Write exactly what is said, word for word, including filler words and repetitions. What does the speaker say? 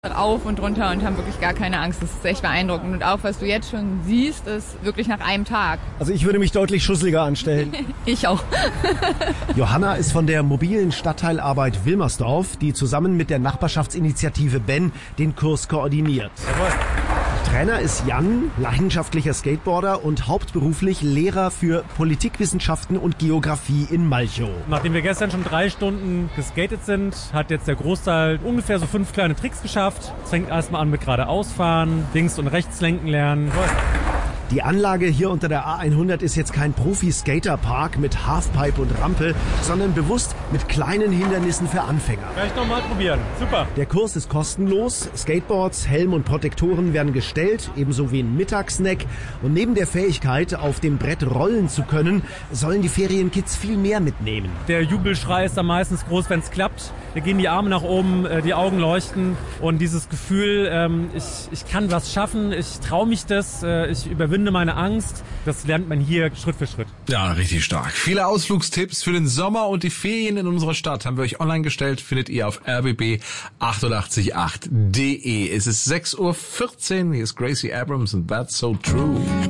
Auf und runter und haben wirklich gar keine Angst. Das ist echt beeindruckend. Und auch, was du jetzt schon siehst, ist wirklich nach einem Tag. Also ich würde mich deutlich schusseliger anstellen. Ich auch. Johanna ist von der mobilen Stadtteilarbeit Wilmersdorf, die zusammen mit der Nachbarschaftsinitiative Ben den Kurs koordiniert. Trainer ist Jan, leidenschaftlicher Skateboarder und hauptberuflich Lehrer für Politikwissenschaften und Geografie in Malchow. Nachdem wir gestern schon drei Stunden geskatet sind, hat jetzt der Großteil ungefähr so fünf kleine Tricks geschafft. Es fängt erstmal an mit geradeausfahren, links und rechts lenken lernen. Die Anlage hier unter der A hundert ist jetzt kein Profi-Skaterpark mit Halfpipe und Rampe, sondern bewusst mit kleinen Hindernissen für Anfänger. Vielleicht noch mal probieren. Super. Der Kurs ist kostenlos. Skateboards, Helm und Protektoren werden gestellt, ebenso wie ein Mittagssnack. Und neben der Fähigkeit, auf dem Brett rollen zu können, sollen die Ferienkids viel mehr mitnehmen. Der Jubelschrei ist dann meistens groß, wenn es klappt. Da gehen die Arme nach oben, die Augen leuchten. Und dieses Gefühl, ich, ich kann was schaffen, ich traue mich das, ich überwinde meine Angst, das lernt man hier Schritt für Schritt. Ja, richtig stark. Viele Ausflugstipps für den Sommer und die Ferien in unserer Stadt haben wir euch online gestellt, findet ihr auf r b b achtundachtzig Punkt acht punkt d e. Es ist sechs Uhr vierzehn, hier ist Gracie Abrams und That's So True.